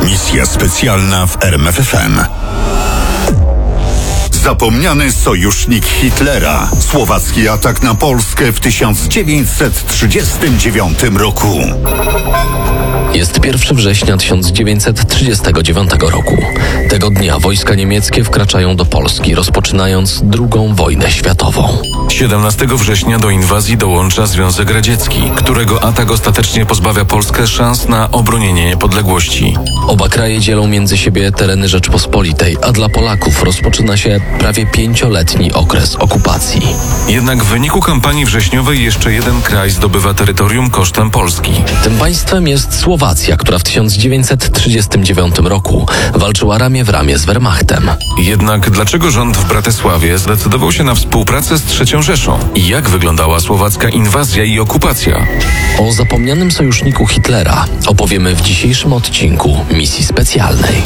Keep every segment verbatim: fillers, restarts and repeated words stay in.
Misja specjalna w R M F F M. Zapomniany sojusznik Hitlera. Słowacki atak na Polskę w tysiąc dziewięćset trzydziestym dziewiątym roku. Jest pierwszego września tysiąc dziewięćset trzydziestego dziewiątego roku. Tego dnia wojska niemieckie wkraczają do Polski, rozpoczynając drugą wojnę światową. siedemnastego września do inwazji dołącza Związek Radziecki, którego atak ostatecznie pozbawia Polskę szans na obronienie niepodległości. Oba kraje dzielą między siebie tereny Rzeczpospolitej, a dla Polaków rozpoczyna się prawie pięcioletni okres okupacji. Jednak w wyniku kampanii wrześniowej jeszcze jeden kraj zdobywa terytorium kosztem Polski. Tym państwem jest Słowacja, która w tysiąc dziewięćset trzydziestym dziewiątym roku walczyła ramię w ramię z Wehrmachtem. Jednak dlaczego rząd w Bratysławie zdecydował się na współpracę z trzecią Rzeszą? I jak wyglądała słowacka inwazja i okupacja? O zapomnianym sojuszniku Hitlera opowiemy w dzisiejszym odcinku Misji Specjalnej.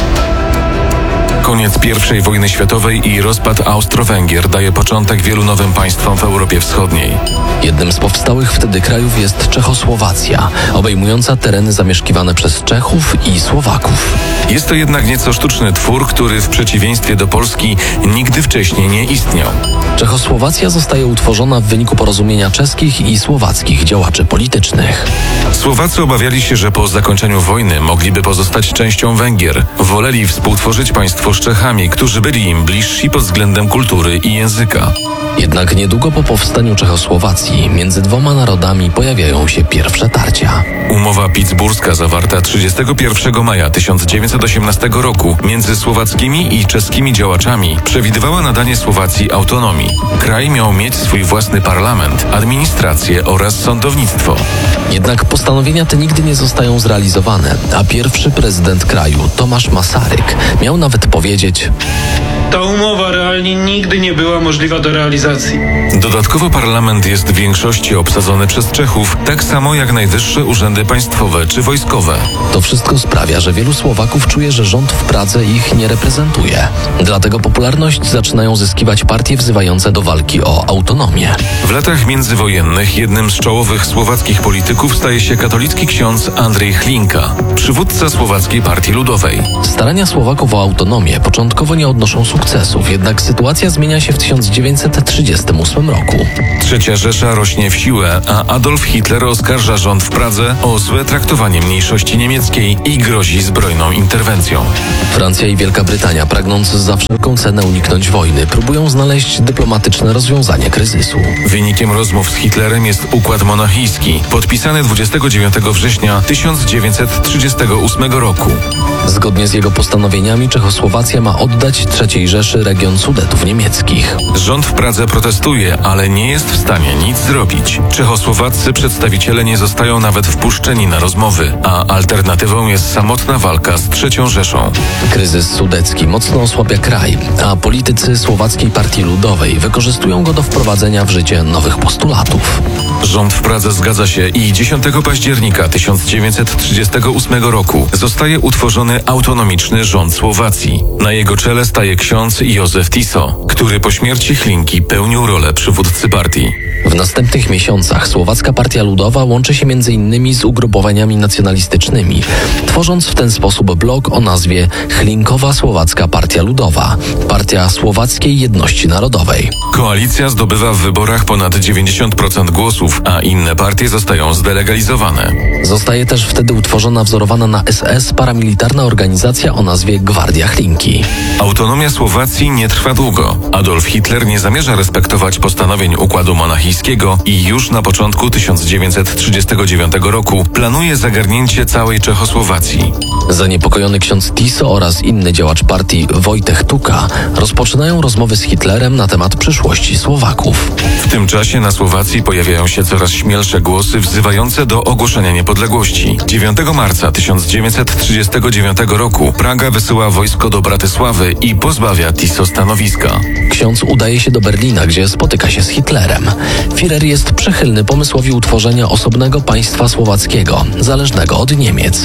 Koniec pierwszej wojny światowej i rozpad Austro-Węgier daje początek wielu nowym państwom w Europie Wschodniej. Jednym z powstałych wtedy krajów jest Czechosłowacja, obejmująca tereny zamieszkiwane przez Czechów i Słowaków. Jest to jednak nieco sztuczny twór, który w przeciwieństwie do Polski nigdy wcześniej nie istniał. Czechosłowacja zostaje utworzona w wyniku porozumienia czeskich i słowackich działaczy politycznych. Słowacy obawiali się, że po zakończeniu wojny mogliby pozostać częścią Węgier. Woleli współtworzyć państwo z Czechami, którzy byli im bliżsi pod względem kultury i języka. Jednak niedługo po powstaniu Czechosłowacji między dwoma narodami pojawiają się pierwsze tarcia. Umowa pittsburska zawarta trzydziestego pierwszego maja tysiąc dziewięćset osiemnastego roku między słowackimi i czeskimi działaczami przewidywała nadanie Słowacji autonomii. Kraj miał mieć swój własny parlament, administrację oraz sądownictwo. Jednak postanowienia te nigdy nie zostają zrealizowane, a pierwszy prezydent kraju, Tomasz Masaryk, miał nawet powiedzieć: ta umowa realnie nigdy nie była możliwa do realizacji. Dodatkowo parlament jest w większości obsadzony przez Czechów, tak samo jak najwyższe urzędy państwowe czy wojskowe. To wszystko sprawia, że wielu Słowaków czuje, że rząd w Pradze ich nie reprezentuje. Dlatego popularność zaczynają zyskiwać partie wzywające do walki o autonomię. W latach międzywojennych jednym z czołowych słowackich polityków staje się katolicki ksiądz Andrzej Hlinka, przywódca Słowackiej Partii Ludowej. Starania Słowaków o autonomię początkowo nie odnoszą sukcesów, jednak sytuacja zmienia się w tysiąc dziewięćset trzydziestym ósmym roku. Trzecia Rzesza rośnie w siłę, a Adolf Hitler oskarża rząd w Pradze o złe traktowanie mniejszości niemieckiej i grozi zbrojną interwencją. Francja i Wielka Brytania, pragnąc za wszelką cenę uniknąć wojny, próbują znaleźć dyplomatyczne rozwiązanie kryzysu. Wynikiem rozmów z Hitlerem jest układ monachijski, podpisany dwudziestego dziewiątego września tysiąc dziewięćset trzydziestego ósmego roku. Zgodnie z jego postanowieniami Czechosłowacja ma oddać trzeciej Rzeszy region Sudetów niemieckich. Rząd w Pradze protestuje, ale nie jest w stanie nic zrobić. Czechosłowaccy przedstawiciele nie zostają nawet wpuszczeni na rozmowy, a alternatywą jest samotna walka z trzecią Rzeszą. Kryzys sudecki mocno osłabia kraj, a politycy Słowackiej Partii Ludowej wykorzystują go do wprowadzenia w życie nowych postulatów. Rząd w Pradze zgadza się i dziesiątego października tysiąc dziewięćset trzydziestego ósmego roku zostaje utworzony autonomiczny rząd Słowacji. Na jego czele staje ksiądz Józef Tiso, który po śmierci Hlinki pełnił rolę przywódcy partii. W następnych miesiącach Słowacka Partia Ludowa łączy się między innymi z ugrupowaniami nacjonalistycznymi, tworząc w ten sposób blok o nazwie Hlinkowa Słowacka Partia Ludowa, Partia Słowackiej Jedności Narodowej. Koalicja zdobywa w wyborach ponad dziewięćdziesiąt procent głosów, a inne partie zostają zdelegalizowane. Zostaje też wtedy utworzona wzorowana na S S paramilitarna organizacja o nazwie Gwardia Hlinki. Autonomia Słowacji nie trwa długo. Adolf Hitler nie zamierza respektować postanowień układu monachijskiego i już na początku tysiąc dziewięćset trzydziestego dziewiątego roku planuje zagarnięcie całej Czechosłowacji. Zaniepokojony ksiądz Tiso oraz inny działacz partii Wojtek Tuka rozpoczynają rozmowy z Hitlerem na temat przyszłości Słowaków. W tym czasie na Słowacji pojawiają się coraz śmielsze głosy wzywające do ogłoszenia niepodległości. dziewiątego marca tysiąc dziewięćset trzydziestego dziewiątego roku Praga wysyła wojsko do Bratysławy i pozbawia Tiso stanowiska. Ksiądz udaje się do Berlina, gdzie spotyka się z Hitlerem. Führer jest przychylny pomysłowi utworzenia osobnego państwa słowackiego, zależnego od Niemiec.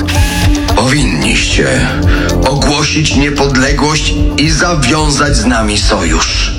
Powinniście ogłosić niepodległość i zawiązać z nami sojusz.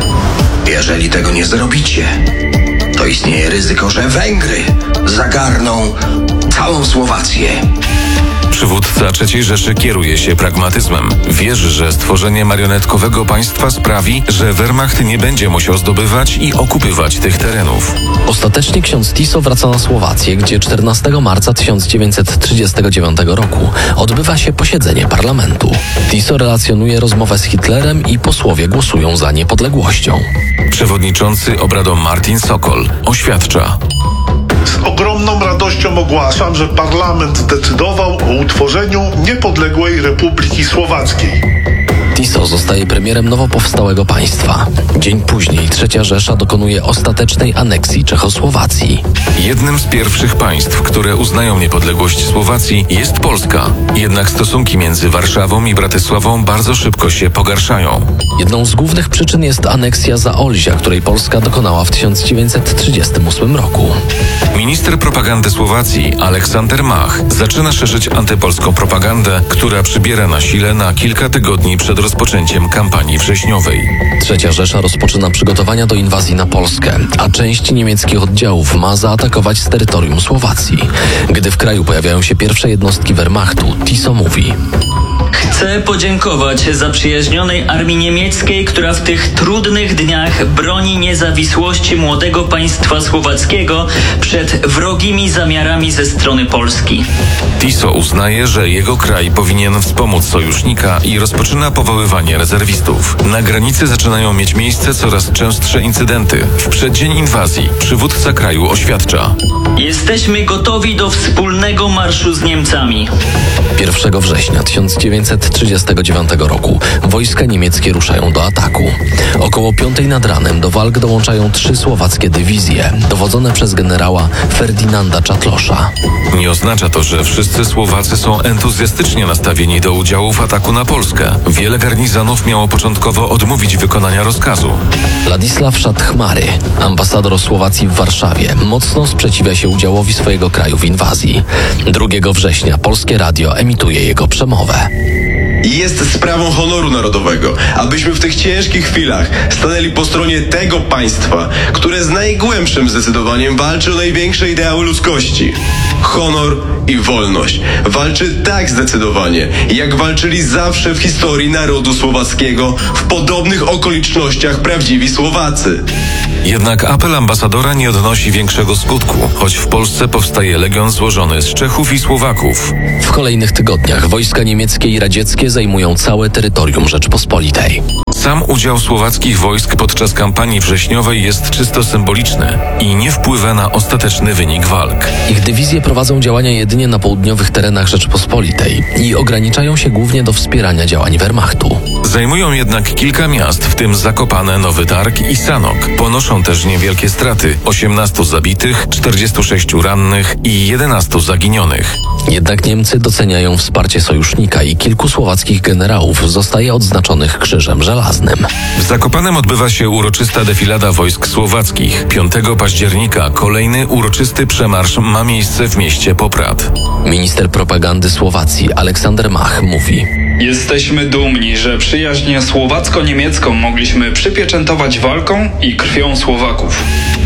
Jeżeli tego nie zrobicie, to istnieje ryzyko, że Węgry zagarną całą Słowację. Przywódca Przywódca trzeciej Rzeszy kieruje się pragmatyzmem. Wierzy, że stworzenie marionetkowego państwa sprawi, że Wehrmacht nie będzie musiał zdobywać i okupywać tych terenów. Ostatecznie ksiądz Tiso wraca na Słowację, gdzie czternastego marca tysiąc dziewięćset trzydziestego dziewiątego roku odbywa się posiedzenie parlamentu. Tiso relacjonuje rozmowę z Hitlerem i posłowie głosują za niepodległością. Przewodniczący obradom Martin Sokol oświadcza: Z ogromną radością ogłaszam, że parlament zdecydował o utworzeniu niepodległej Republiki Słowackiej. Tiso zostaje premierem nowo powstałego państwa. Dzień później trzecia Rzesza dokonuje ostatecznej aneksji Czechosłowacji. Jednym z pierwszych państw, które uznają niepodległość Słowacji, jest Polska. Jednak stosunki między Warszawą i Bratysławą bardzo szybko się pogarszają. Jedną z głównych przyczyn jest aneksja Zaolzia, której Polska dokonała w tysiąc dziewięćset trzydziestym ósmym roku. Minister propagandy Słowacji Aleksander Mach zaczyna szerzyć antypolską propagandę, która przybiera na sile na kilka tygodni przed rozpoczęciem kampanii wrześniowej. Trzecia Rzesza rozpoczyna przygotowania do inwazji na Polskę, a część niemieckich oddziałów ma zaatakować z terytorium Słowacji. Gdy w kraju pojawiają się pierwsze jednostki Wehrmachtu, Tiso mówi: Chcę podziękować zaprzyjaźnionej armii niemieckiej, która w tych trudnych dniach broni niezawisłości młodego państwa słowackiego przed wrogimi zamiarami ze strony Polski. Tiso uznaje, że jego kraj powinien wspomóc sojusznika i rozpoczyna powoływanie rezerwistów. Na granicy zaczynają mieć miejsce coraz częstsze incydenty. W przeddzień inwazji przywódca kraju oświadcza: Jesteśmy gotowi do wspólnego marszu z Niemcami. pierwszego września tysiąc dziewięćset trzydziestego dziewiątego roku wojska niemieckie ruszają do ataku. Około piątej nad ranem do walk dołączają trzy słowackie dywizje, dowodzone przez generała Ferdynanda Czatlosza. Nie oznacza to, że wszyscy Słowacy są entuzjastycznie nastawieni do udziału w ataku na Polskę. Wiele garnizonów miało początkowo odmówić wykonania rozkazu. Ladisław Szatchmary, ambasador Słowacji w Warszawie, mocno sprzeciwia się udziałowi swojego kraju w inwazji. drugiego września Polskie Radio emituje jego przemowę. Jest sprawą honoru narodowego, abyśmy w tych ciężkich chwilach stanęli po stronie tego państwa, które z najgłębszym zdecydowaniem walczy o największe ideały ludzkości. Honor i wolność. Walczy tak zdecydowanie, jak walczyli zawsze w historii narodu słowackiego w podobnych okolicznościach prawdziwi Słowacy. Jednak apel ambasadora nie odnosi większego skutku, choć w Polsce powstaje legion złożony z Czechów i Słowaków. W kolejnych tygodniach wojska niemieckie i radzieckie zajmują całe terytorium Rzeczpospolitej. Sam udział słowackich wojsk podczas kampanii wrześniowej jest czysto symboliczny i nie wpływa na ostateczny wynik walk. Ich dywizje prowadzą działania jedynie na południowych terenach Rzeczpospolitej i ograniczają się głównie do wspierania działań Wehrmachtu. Zajmują jednak kilka miast, w tym Zakopane, Nowy Targ i Sanok. Ponoszą też niewielkie straty: osiemnastu zabitych, czterdziestu sześciu rannych i jedenastu zaginionych. Jednak Niemcy doceniają wsparcie sojusznika i kilku słowackich generałów zostaje odznaczonych Krzyżem Żelaznym. W Zakopanem odbywa się uroczysta defilada wojsk słowackich. piątego października kolejny uroczysty przemarsz ma miejsce w mieście Poprad. Minister propagandy Słowacji Aleksander Mach mówi: Jesteśmy dumni, że przyjaźń słowacko-niemiecką mogliśmy przypieczętować walką i krwią Słowaków.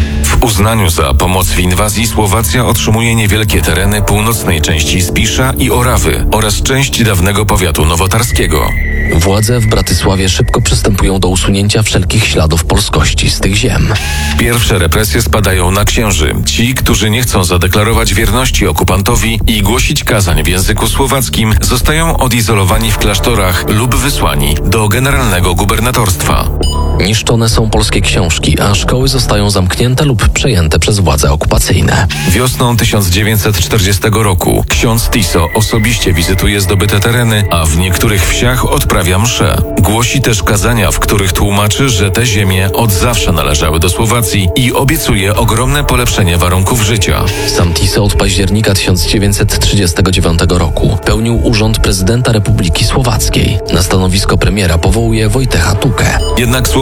W uznaniu za pomoc w inwazji Słowacja otrzymuje niewielkie tereny północnej części Spisza i Orawy oraz część dawnego powiatu nowotarskiego. Władze w Bratysławie szybko przystępują do usunięcia wszelkich śladów polskości z tych ziem. Pierwsze represje spadają na księży. Ci, którzy nie chcą zadeklarować wierności okupantowi i głosić kazań w języku słowackim, zostają odizolowani w klasztorach lub wysłani do generalnego gubernatorstwa. Niszczone są polskie książki, a szkoły zostają zamknięte lub przejęte przez władze okupacyjne. Wiosną tysiąc dziewięćset czterdziestego roku ksiądz Tiso osobiście wizytuje zdobyte tereny, a w niektórych wsiach odprawia msze. Głosi też kazania, w których tłumaczy, że te ziemie od zawsze należały do Słowacji i obiecuje ogromne polepszenie warunków życia. Sam Tiso od października tysiąc dziewięćset trzydziestego dziewiątego roku pełnił urząd prezydenta Republiki Słowackiej. Na stanowisko premiera powołuje Wojtecha Tukę. Jednak Słowacja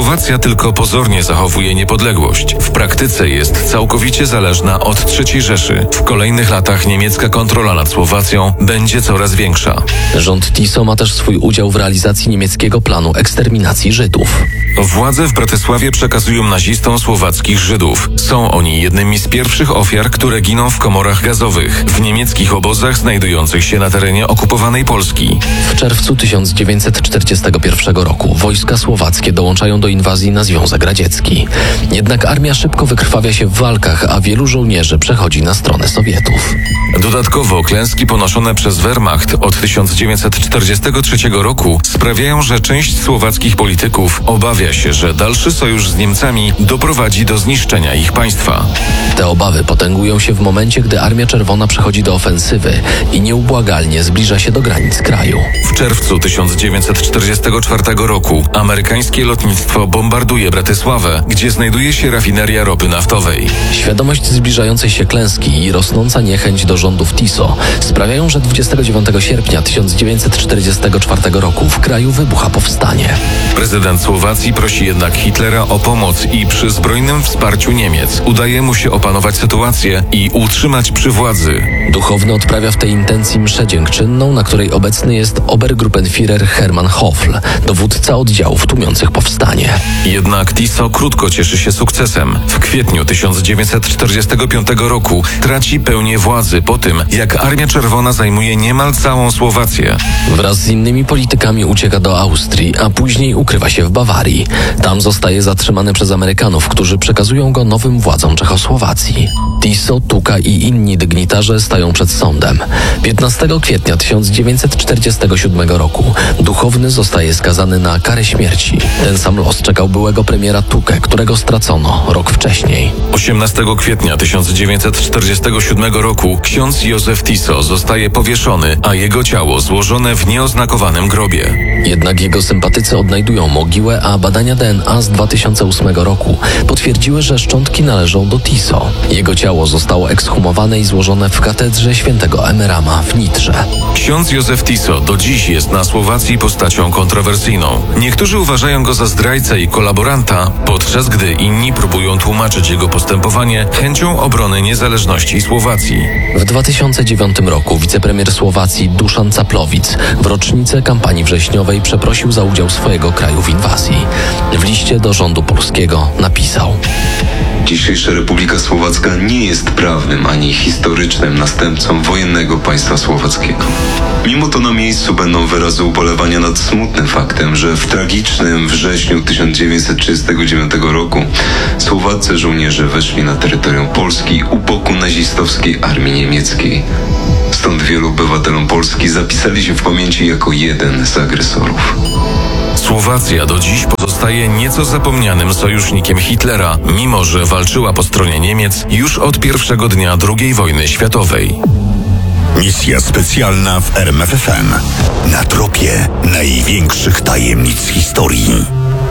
Słowacja tylko pozornie zachowuje niepodległość. W praktyce jest całkowicie zależna od trzeciej Rzeszy. W kolejnych latach niemiecka kontrola nad Słowacją będzie coraz większa. Rząd Tiso ma też swój udział w realizacji niemieckiego planu eksterminacji Żydów. Władze w Bratysławie przekazują nazistom słowackich Żydów. Są oni jednymi z pierwszych ofiar, które giną w komorach gazowych, w niemieckich obozach znajdujących się na terenie okupowanej Polski. W czerwcu tysiąc dziewięćset czterdziestego pierwszego roku wojska słowackie dołączają do inwazji na Związek Radziecki. Jednak armia szybko wykrwawia się w walkach, a wielu żołnierzy przechodzi na stronę Sowietów. Dodatkowo klęski ponoszone przez Wehrmacht od tysiąc dziewięćset czterdziestego trzeciego roku sprawiają, że część słowackich polityków obawia się, że dalszy sojusz z Niemcami doprowadzi do zniszczenia ich państwa. Te obawy potęgują się w momencie, gdy Armia Czerwona przechodzi do ofensywy i nieubłagalnie zbliża się do granic kraju. W czerwcu tysiąc dziewięćset czterdziestego czwartego roku amerykańskie lotnictwo bombarduje Bratysławę, gdzie znajduje się rafineria ropy naftowej. Świadomość zbliżającej się klęski i rosnąca niechęć do rządów Tiso sprawiają, że dwudziestego dziewiątego sierpnia tysiąc dziewięćset czterdziestego czwartego roku w kraju wybucha powstanie. Prezydent Słowacji prosi jednak Hitlera o pomoc i przy zbrojnym wsparciu Niemiec udaje mu się opanować sytuację i utrzymać przy władzy. Duchowny odprawia w tej intencji mszę dziękczynną, na której obecny jest Obergruppenführer Hermann Hoffl, dowódca oddziałów tłumiących powstanie. Jednak Tiso krótko cieszy się sukcesem. W kwietniu tysiąc dziewięćset czterdziestego piątego roku traci pełnię władzy po tym, jak Armia Czerwona zajmuje niemal całą Słowację. Wraz z innymi politykami ucieka do Austrii, a później ukrywa się w Bawarii. Tam zostaje zatrzymany przez Amerykanów, którzy przekazują go nowym władzom Czechosłowacji. Tiso, Tuka i inni dygnitarze stają przed sądem. piętnastego kwietnia tysiąc dziewięćset czterdziestego siódmego roku Duchowny zostaje skazany na karę śmierci. Ten sam los czekał byłego premiera Tukę, którego stracono rok wcześniej. osiemnastego kwietnia tysiąc dziewięćset czterdziestego siódmego roku ksiądz Józef Tiso zostaje powieszony, a jego ciało złożone w nieoznakowanym grobie. Jednak jego sympatycy odnajdują mogiłę, a badania D N A z dwa tysiące ósmego roku potwierdziły, że szczątki należą do Tiso. Jego ciało zostało ekshumowane i złożone w katedrze świętego Emerama w Nitrze. Ksiądz Józef Tiso do dziś jest na Słowacji postacią kontrowersyjną. Niektórzy uważają go za zdrajcę i kolaboranta, podczas gdy inni próbują tłumaczyć jego postępowanie chęcią obrony niezależności Słowacji. W dwa tysiące dziewiątym roku wicepremier Słowacji Duszan Caplovic w rocznicę kampanii wrześniowej przeprosił za udział swojego kraju w inwazji. W liście do rządu polskiego napisał: Dzisiejsza Republika Słowacka nie jest prawnym ani historycznym następcą wojennego państwa słowackiego. Mimo to na miejscu będą wyrazy ubolewania nad smutnym faktem, że w tragicznym wrześniu tysiąc dziewięćset trzydziestego dziewiątego roku słowaccy żołnierze weszli na terytorium Polski u boku nazistowskiej armii niemieckiej. Stąd wielu obywatelom Polski zapisali się w pamięci jako jeden z agresorów. Słowacja do dziś pozostaje nieco zapomnianym sojusznikiem Hitlera, mimo że walczyła po stronie Niemiec już od pierwszego dnia drugiej wojny światowej. Misja specjalna w R M F F M. Na tropie największych tajemnic historii.